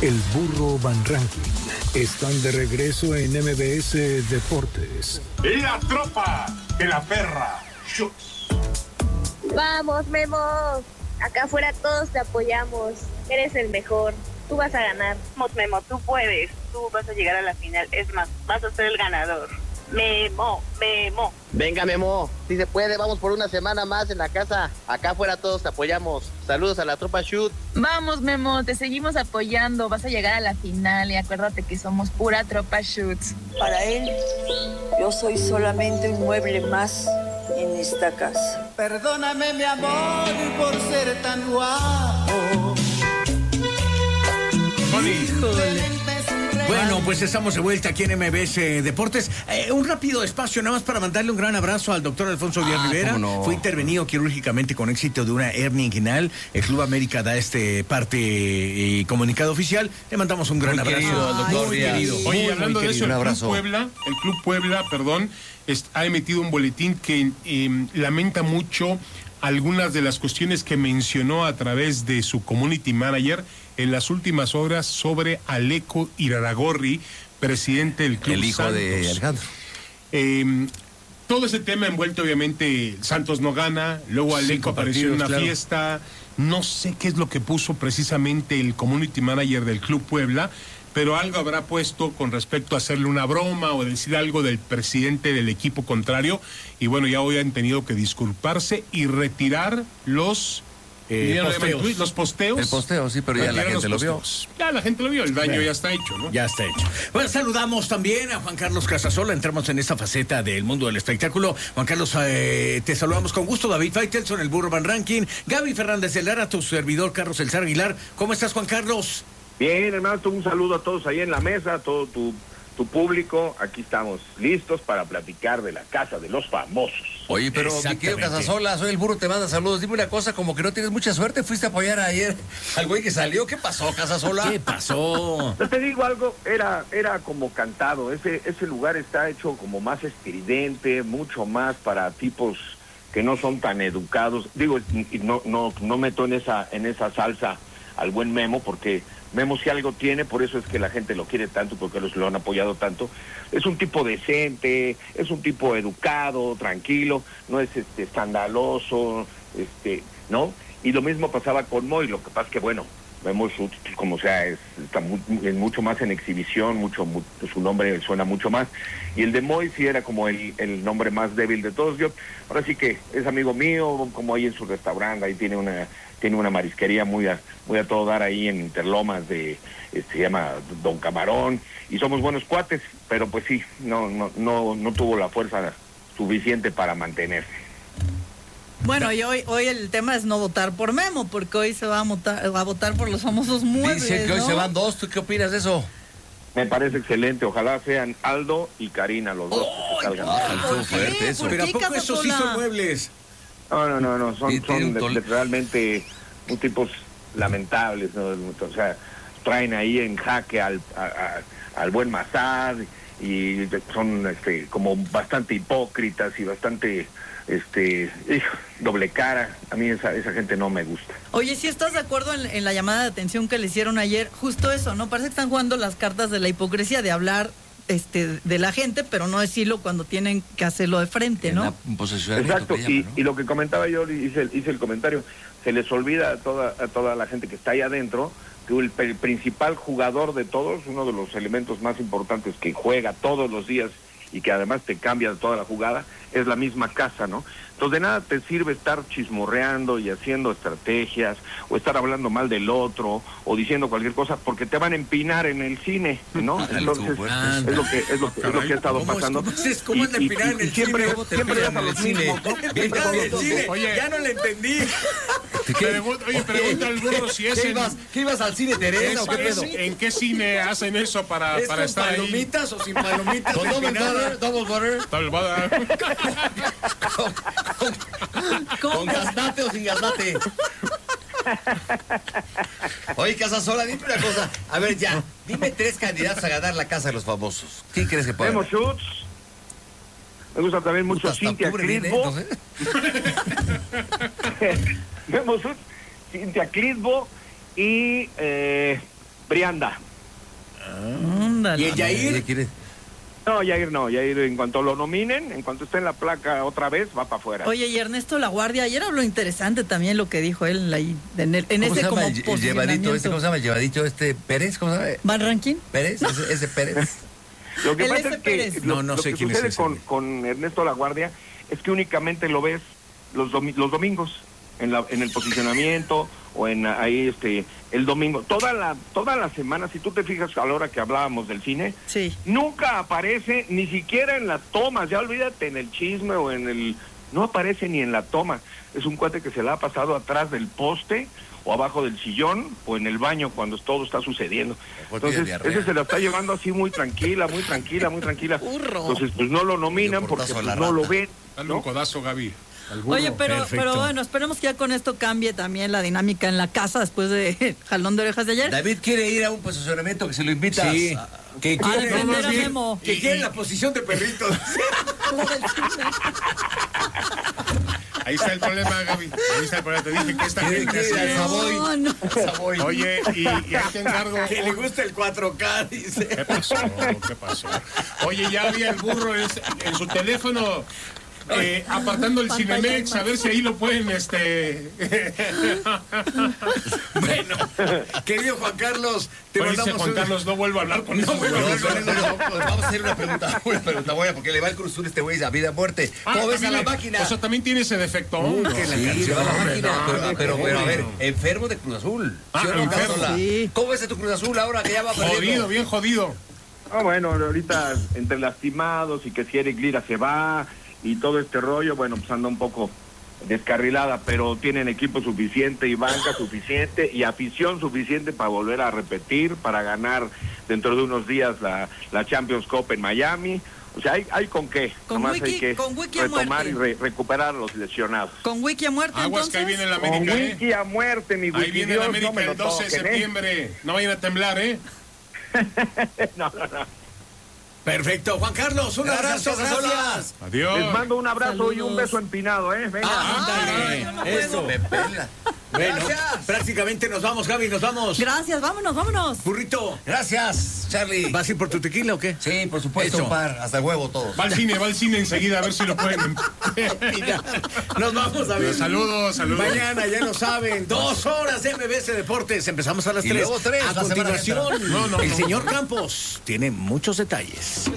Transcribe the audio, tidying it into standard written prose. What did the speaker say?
el Burro Van Ranking están de regreso en MBS Deportes. ¡La tropa de la perra! ¡Shoots! Vamos, Memo. Acá afuera todos te apoyamos. Eres el mejor. Tú vas a ganar. Vamos, Memo, tú puedes. Tú vas a llegar a la final. Es más, vas a ser el ganador. Memo. Venga, Memo, si se puede, vamos por una semana más en la casa. Acá afuera todos te apoyamos. Saludos a la tropa Shoot. Vamos, Memo, te seguimos apoyando. Vas a llegar a la final y acuérdate que somos pura tropa Shoot. Para él, yo soy solamente un mueble más en esta casa. Perdóname, mi amor, por ser tan guapo. Híjole. Bueno, pues estamos de vuelta aquí en MBS Deportes. Un rápido espacio nada más para mandarle un gran abrazo al doctor Alfonso Díaz Rivera. No. Fue intervenido quirúrgicamente con éxito de una hernia inguinal. El Club América da parte y comunicado oficial. Le mandamos un gran abrazo al doctor Díaz. Oye, hablando de eso, el Club Puebla, ha emitido un boletín que lamenta mucho algunas de las cuestiones que mencionó a través de su community manager en las últimas horas sobre Aleco Iraragorri, presidente del Club el hijo Santos. De Alejandro. Todo ese tema envuelto, obviamente, Santos no gana, luego Aleco apareció en una fiesta, no sé qué es lo que puso precisamente el community manager del Club Puebla, pero algo habrá puesto con respecto a hacerle una broma o decir algo del presidente del equipo contrario, y bueno, ya hoy han tenido que disculparse y retirar los posteos. El posteo, sí, pero ya la gente lo vio. Ya la gente lo vio, el daño ya está hecho, ¿no? Ya está hecho. Bueno, saludamos también a Juan Carlos Casasola, entramos en esta faceta del mundo del espectáculo. Juan Carlos, te saludamos con gusto. David Faitelson, el Burro Van Ranking. Gaby Fernández de Lara, tu servidor Carlos El Zar Aguilar. ¿Cómo estás, Juan Carlos? Bien, hermano, un saludo a todos ahí en la mesa, a todo tu público. Aquí estamos listos para platicar de la Casa de los Famosos. Oye, pero mi querido Casasola, soy el Burro, te manda saludos. Dime una cosa, como que no tienes mucha suerte. Fuiste a apoyar ayer al güey que salió. ¿Qué pasó, Casasola? ¿Qué pasó? Yo te digo algo, era como cantado. Ese lugar está hecho como más estridente, mucho más para tipos que no son tan educados. Digo, no meto en esa salsa al buen Memo, porque Memo si algo tiene, por eso es que la gente lo quiere tanto, porque lo han apoyado tanto. Es un tipo decente, es un tipo educado, tranquilo, no es escandaloso, ¿no? Y lo mismo pasaba con Moy, lo que pasa es que, bueno, Memo, como sea, está mucho más en exhibición, su nombre suena mucho más. Y el de Moy sí era como el nombre más débil de todos. Ahora sí que es amigo mío, como ahí en su restaurante, ahí tiene una marisquería muy a todo dar ahí en Interlomas, se llama Don Camarón, y somos buenos cuates, pero pues sí, no tuvo la fuerza suficiente para mantenerse. Bueno, y hoy el tema es no votar por Memo, porque hoy se va a votar por los famosos muebles. Dicen que hoy se van dos. ¿Tú qué opinas de eso? Me parece excelente. Ojalá sean Aldo y Karina los dos. Fuerte eso. Pero ¿a poco esos sí son muebles? No. Son realmente un tipos lamentables, ¿no? O sea, traen ahí en jaque al buen Massad y son como bastante hipócritas y bastante doble cara. A mí esa gente no me gusta. Oye, ¿sí estás de acuerdo en la llamada de atención que le hicieron ayer? Justo eso, ¿no? Parece que están jugando las cartas de la hipocresía, de hablar de la gente, pero no decirlo cuando tienen que hacerlo de frente, ¿no? Exacto, y lo que comentaba yo, hice el comentario, se les olvida a toda la gente que está ahí adentro, que el principal jugador de todos, uno de los elementos más importantes que juega todos los días y que además te cambia toda la jugada, es la misma casa, ¿no? Entonces de nada te sirve estar chismorreando y haciendo estrategias, o estar hablando mal del otro, o diciendo cualquier cosa, porque te van a empinar en el cine, ¿no? Entonces es lo que ha estado pasando. ¿Cómo es de empinar en el cine? Siempre vas a los mismos, ¿no? Oye, ya no le entendí. Pregunta al Burro si es ¿Qué ibas al cine, Teresa, o qué pedo? ¿En qué cine hacen eso para estar ahí? ¿Con palomitas o sin palomitas? ¿Con double butter? Double butter. ¿Con gaznate o sin gaznate? Oye, Casasola, dime una cosa. A ver, ya, dime 3 candidatos a ganar la Casa de los Famosos. ¿Quién crees que puede? Memo Schutz. Me gusta también mucho Cintia Clitbo. Memo Schutz, Cintia Clitbo y Brianda. ¿Y el Yair? No, Yair en cuanto lo nominen, en cuanto esté en la placa otra vez, va para afuera. Oye, y Ernesto Laguardia, ayer habló interesante también lo que dijo él ahí, en ese como el llevadito, ¿cómo se llama? El llevadito Pérez, ¿cómo se llama? ¿Van Rankin? Pérez, ese Pérez. Lo que pasa es que no sé quién sucede es ese. con Ernesto Laguardia es que únicamente lo ves los domingos en el posicionamiento o en ahí el domingo. Toda la semana, si tú te fijas a la hora que hablábamos del cine, sí, nunca aparece ni siquiera en las tomas. Ya olvídate en el chisme o no aparece ni en la toma. Es un cuate que se la ha pasado atrás del poste o abajo del sillón o en el baño cuando todo está sucediendo. Entonces ese se la está llevando así muy tranquila. Entonces pues no lo nominan porque pues, no lo ven. Dale un codazo, Gaby. Oye, pero bueno, esperemos que ya con esto cambie también la dinámica en la casa después de jalón de orejas de ayer. David quiere ir a un posicionamiento que se lo invita. Sí. Que quiere la posición de perrito. Ahí está el problema, Gaby. Ahí está el problema. Te dije que esta gente así. Oye, y ahí te encargo. Que le gusta el 4K, dice. ¿Qué pasó? Oye, ya había el burro en su teléfono. Apartando el Cinemex, a ver si ahí lo pueden, Bueno, querido Juan Carlos, te mandamos Juan Carlos, no vuelvo a hablar con él. Vamos a hacer una pregunta buena, porque le va el Cruz Azul este güey a vida o muerte. ¿Cómo ves a la máquina? O sea, también tiene ese defecto. Sí, va a la máquina. Pero a ver, enfermo de Cruz Azul. Enfermo. ¿Cómo ves a tu Cruz Azul ahora que ya va perdiendo? Jodido, bien jodido. Bueno, ahorita entre lastimados y que si Eric Lira se va y todo este rollo, bueno, pues anda un poco descarrilada, pero tienen equipo suficiente y banca suficiente y afición suficiente para volver a repetir, para ganar dentro de unos días la Champions Cup en Miami. O sea, hay con qué. Nomás hay que retomar y recuperar a los lesionados. ¿Con Wiki a muerte, Aguas, entonces? que ahí viene la América, Con Wiki a muerte, mi Wiki. Ahí viene la América el 12 de septiembre. No vayan a temblar, No. Perfecto, Juan Carlos, un abrazo, gracias. Adiós. Les mando un abrazo. Saludos. Y un beso empinado, venga. Ándale, eso. Me pela. Bueno, prácticamente nos vamos, Gaby, nos vamos. Gracias, vámonos. Burrito. Gracias, Charlie. ¿Vas a ir por tu tequila o qué? Sí, por supuesto, un par, hasta el huevo todo. Va al cine enseguida a ver si lo pueden. Nos vamos, David. Saludos. Mañana, ya lo saben, 2 horas de MBS Deportes. Empezamos a las 3. Y luego 3. A continuación, el señor Campos tiene muchos detalles.